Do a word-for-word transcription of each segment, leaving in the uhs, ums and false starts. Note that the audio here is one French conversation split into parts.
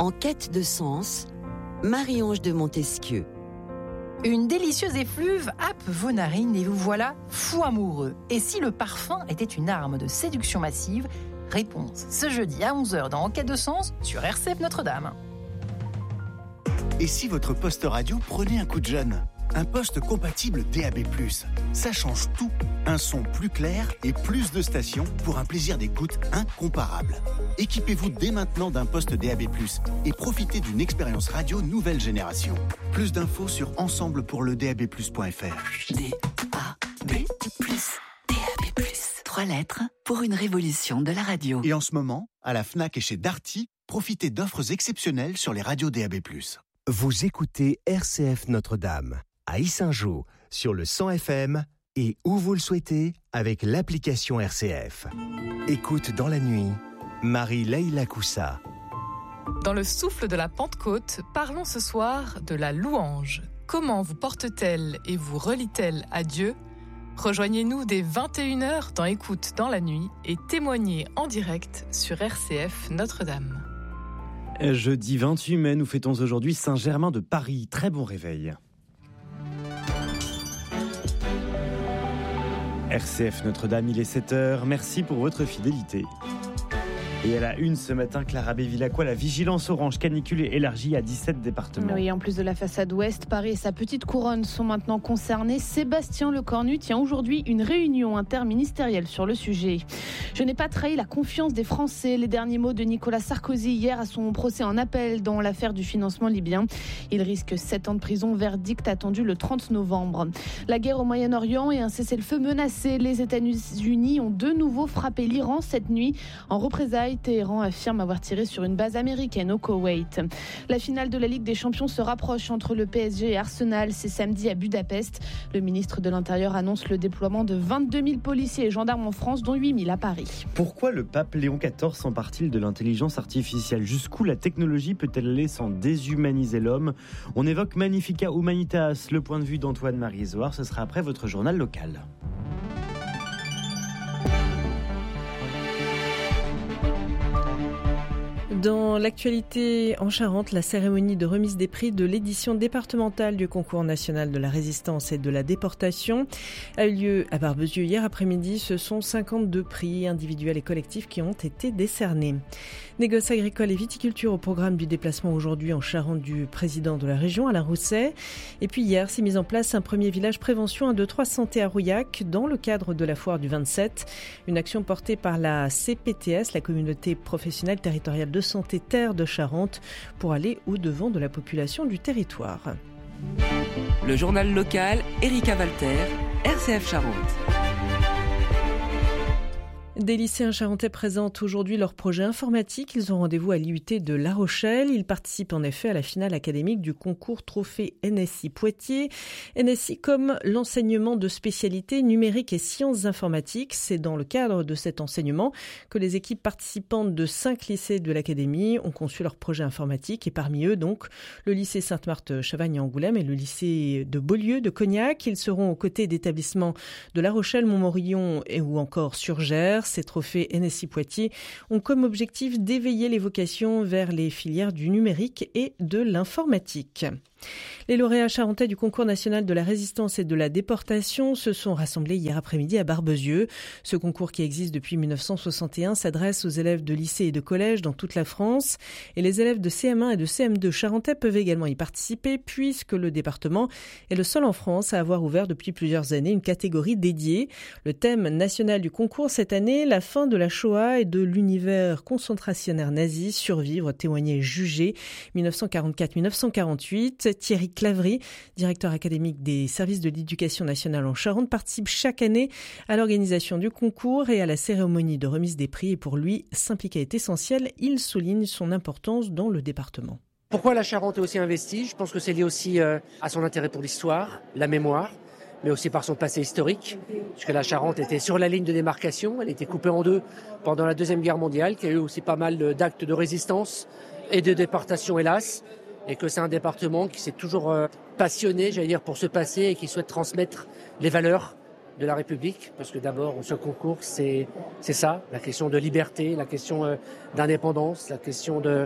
En quête de sens, Marie-Ange de Montesquieu. Une délicieuse effluve happe vos narines et vous voilà fou amoureux. Et si le parfum était une arme de séduction massive? Réponse ce jeudi à onze heures dans En quête de sens sur R C F Notre-Dame. Et si votre poste radio prenait un coup de jeune? Un poste compatible D A B plus, ça change tout. Un son plus clair et plus de stations pour un plaisir d'écoute incomparable. Équipez-vous dès maintenant d'un poste D A B plus et profitez d'une expérience radio nouvelle génération. Plus d'infos sur ensemble pour le D A B plus point F R. D A B plus, D A B plus. Trois lettres pour une révolution de la radio. Et en ce moment, à la Fnac et chez Darty, profitez d'offres exceptionnelles sur les radios D A B plus. Vous écoutez R C F Notre-Dame, à Yssingeaux, sur le cent F M et où vous le souhaitez avec l'application R C F. Écoute dans la nuit, Marie-Leïla Coussa. Dans le souffle de la Pentecôte, parlons ce soir de la louange. Comment vous porte-t-elle et vous relie-t-elle à Dieu? Rejoignez-nous dès vingt et une heures dans Écoute dans la nuit et témoignez en direct sur R C F Notre-Dame. Jeudi vingt-huit mai, nous fêtons aujourd'hui Saint-Germain de Paris. Très bon réveil. R C F Notre-Dame, il est sept heures. Merci pour votre fidélité. Et à la une ce matin, Clara Bévilacqua, la vigilance orange canicule est élargie à dix-sept départements. Oui, en plus de la façade ouest, Paris et sa petite couronne sont maintenant concernés. Sébastien Lecornu tient aujourd'hui une réunion interministérielle sur le sujet. Je n'ai pas trahi la confiance des Français. Les derniers mots de Nicolas Sarkozy hier à son procès en appel dans l'affaire du financement libyen. Il risque sept ans de prison, verdict attendu le trente novembre. La guerre au Moyen-Orient et un cessez-le-feu menacé. Les États-Unis ont de nouveau frappé l'Iran cette nuit en représailles. Téhéran affirme avoir tiré sur une base américaine au Koweït. La finale de la Ligue des Champions se rapproche entre le P S G et Arsenal. C'est samedi à Budapest. Le ministre de l'Intérieur annonce le déploiement de vingt-deux mille policiers et gendarmes en France, dont huit mille à Paris. Pourquoi le pape Léon quatorze s'empare-t-il de l'intelligence artificielle? Jusqu'où la technologie peut-elle aller sans déshumaniser l'homme? On évoque Magnificat Humanitas, le point de vue d'Antoine-Marie Isoard. Ce sera après votre journal local. Dans l'actualité en Charente, la cérémonie de remise des prix de l'édition départementale du concours national de la résistance et de la déportation a eu lieu à Barbezieux hier après-midi. Ce sont cinquante-deux prix individuels et collectifs qui ont été décernés. Négoce agricole et viticulture au programme du déplacement aujourd'hui en Charente du président de la région, Alain Rousset. Et puis hier, s'est mis en place un premier village prévention un deux trois santé à Rouillac dans le cadre de la foire du vingt-sept. Une action portée par la C P T S, la communauté professionnelle territoriale de santé Terre de Charente, pour aller au-devant de la population du territoire. Le journal local, Erika Walter, R C F Charente. Des lycéens charentais présentent aujourd'hui leur projet informatique. Ils ont rendez-vous à l'I U T de La Rochelle. Ils participent en effet à la finale académique du concours Trophée N S I Poitiers. N S I comme l'enseignement de spécialités numériques et sciences informatiques. C'est dans le cadre de cet enseignement que les équipes participantes de cinq lycées de l'académie ont conçu leur projet informatique. Et parmi eux, donc, le lycée Sainte-Marthe-Chavagne-Angoulême et le lycée de Beaulieu de Cognac. Ils seront aux côtés d'établissements de La Rochelle, Montmorillon et ou encore Surgères. Ces trophées N S I Poitiers ont comme objectif d'éveiller les vocations vers les filières du numérique et de l'informatique. Les lauréats charentais du concours national de la résistance et de la déportation se sont rassemblés hier après-midi à Barbezieux. Ce concours qui existe depuis dix-neuf cent soixante et un s'adresse aux élèves de lycée et de collège dans toute la France. Et les élèves de C M un et de C M deux charentais peuvent également y participer puisque le département est le seul en France à avoir ouvert depuis plusieurs années une catégorie dédiée. Le thème national du concours cette année, la fin de la Shoah et de l'univers concentrationnaire nazi, survivre, témoigner, juger, dix-neuf cent quarante-quatre à dix-neuf cent quarante-huit. Thierry Claverie, directeur académique des services de l'éducation nationale en Charente, participe chaque année à l'organisation du concours et à la cérémonie de remise des prix. Et pour lui, s'impliquer est essentiel. Il souligne son importance dans le département. Pourquoi la Charente est aussi investie? Je pense que c'est lié aussi à son intérêt pour l'histoire, la mémoire, mais aussi par son passé historique, puisque la Charente était sur la ligne de démarcation. Elle était coupée en deux pendant la Deuxième Guerre mondiale, qui a eu aussi pas mal d'actes de résistance et de déportation, hélas. Et que c'est un département qui s'est toujours euh, passionné, j'allais dire, pour ce passé et qui souhaite transmettre les valeurs de la République. Parce que d'abord, ce concours, c'est, c'est ça, la question de liberté, la question euh, d'indépendance, la question de,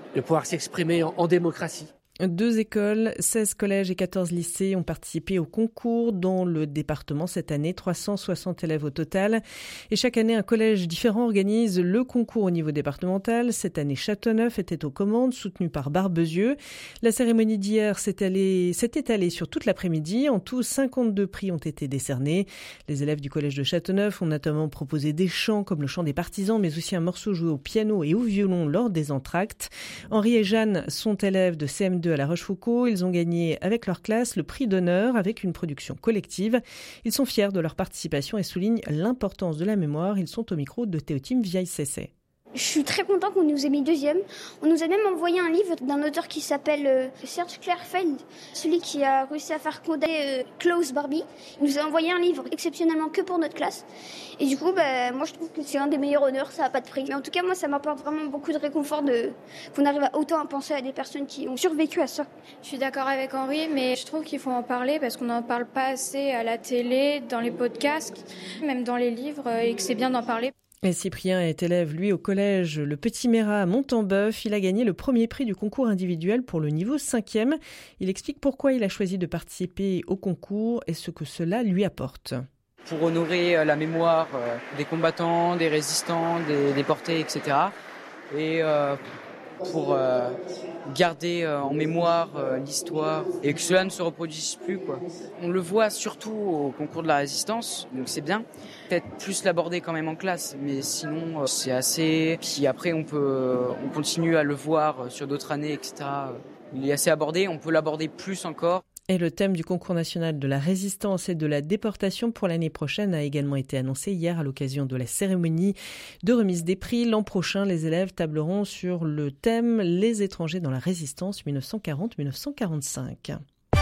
de pouvoir s'exprimer en, en démocratie. Deux écoles, seize collèges et quatorze lycées ont participé au concours dans le département cette année, trois cent soixante élèves au total. Et chaque année, un collège différent organise le concours au niveau départemental. Cette année, Châteauneuf était aux commandes, soutenu par Barbezieux. La cérémonie d'hier s'est allée, s'est étalée sur toute l'après-midi. En tout, cinquante-deux prix ont été décernés. Les élèves du collège de Châteauneuf ont notamment proposé des chants comme le chant des partisans, mais aussi un morceau joué au piano et au violon lors des entr'actes. Henri et Jeanne sont élèves de C M deux à La Rochefoucauld. Ils ont gagné avec leur classe le prix d'honneur avec une production collective. Ils sont fiers de leur participation et soulignent l'importance de la mémoire. Ils sont au micro de Théotime Vieille-Cessé. Je suis très content qu'on nous ait mis deuxième. On nous a même envoyé un livre d'un auteur qui s'appelle euh, Serge Klerfeld, celui qui a réussi à faire condamner euh, Klaus Barbie. Il nous a envoyé un livre exceptionnellement que pour notre classe. Et du coup, bah, moi je trouve que c'est un des meilleurs honneurs, ça n'a pas de prix. Mais en tout cas, moi ça m'apporte vraiment beaucoup de réconfort de... qu'on arrive à autant à penser à des personnes qui ont survécu à ça. Je suis d'accord avec Henri, mais je trouve qu'il faut en parler parce qu'on n'en parle pas assez à la télé, dans les podcasts, même dans les livres, et que c'est bien d'en parler. Et Cyprien est élève, lui, au collège Le Petit Mérat à Montembeuf. Il a gagné le premier prix du concours individuel pour le niveau cinquième. Il explique pourquoi il a choisi de participer au concours et ce que cela lui apporte. Pour honorer la mémoire des combattants, des résistants, des déportés, et cetera. Et euh, pour euh, garder en mémoire l'histoire et que cela ne se reproduise plus, quoi. On le voit surtout au concours de la résistance, donc c'est bien. Peut-être plus l'aborder quand même en classe, mais sinon c'est assez. Puis après on peut, on continue à le voir sur d'autres années, et cetera. Il est assez abordé, on peut l'aborder plus encore. Et le thème du concours national de la résistance et de la déportation pour l'année prochaine a également été annoncé hier à l'occasion de la cérémonie de remise des prix. L'an prochain, les élèves tableront sur le thème « Les étrangers dans la résistance mille neuf cent quarante à mille neuf cent quarante-cinq ».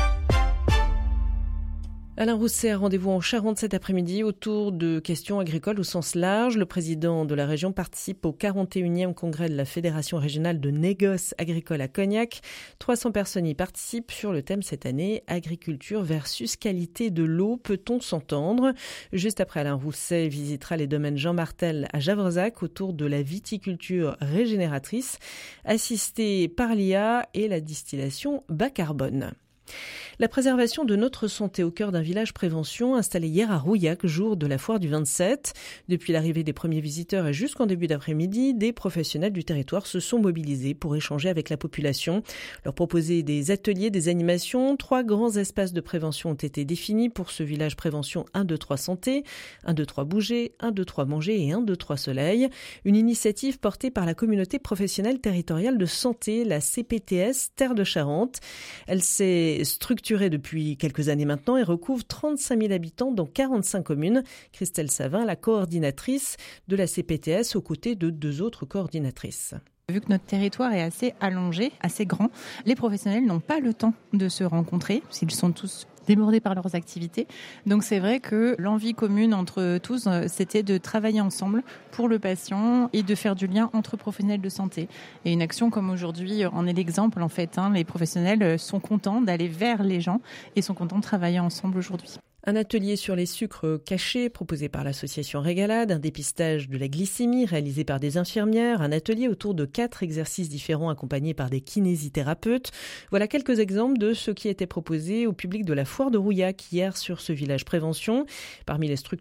Alain Rousset a rendez-vous en Charente cet après-midi autour de questions agricoles au sens large. Le président de la région participe au quarante et unième congrès de la Fédération régionale de négoce agricole à Cognac. trois cents personnes y participent sur le thème cette année « Agriculture versus qualité de l'eau, peut-on s'entendre ?» Juste après, Alain Rousset visitera les domaines Jean Martel à Javrezac autour de la viticulture régénératrice, assistée par l'I A et la distillation bas carbone. La préservation de notre santé au cœur d'un village prévention installé hier à Rouillac, jour de la foire du vingt-sept. Depuis l'arrivée des premiers visiteurs et jusqu'en début d'après-midi, des professionnels du territoire se sont mobilisés pour échanger avec la population, leur proposer des ateliers, des animations. Trois grands espaces de prévention ont été définis pour ce village prévention un deux trois santé, un deux trois bouger, un deux trois manger et un deux trois soleil. Une initiative portée par la communauté professionnelle territoriale de santé, la C P T S Terre de Charente. Elle s'est structurée depuis quelques années maintenant et recouvre trente-cinq mille habitants dans quarante-cinq communes. Christelle Savin, la coordinatrice de la C P T S, aux côtés de deux autres coordinatrices. Vu que notre territoire est assez allongé, assez grand, les professionnels n'ont pas le temps de se rencontrer, s'ils sont tous débordés par leurs activités. Donc c'est vrai que l'envie commune entre tous, c'était de travailler ensemble pour le patient et de faire du lien entre professionnels de santé. Et une action comme aujourd'hui en est l'exemple en fait. Hein, les professionnels sont contents d'aller vers les gens et sont contents de travailler ensemble aujourd'hui. Un atelier sur les sucres cachés proposé par l'association Régalade, un dépistage de la glycémie réalisé par des infirmières, un atelier autour de quatre exercices différents accompagnés par des kinésithérapeutes. Voilà quelques exemples de ce qui était proposé au public de la foire de Rouillac hier sur ce village prévention. Parmi les structures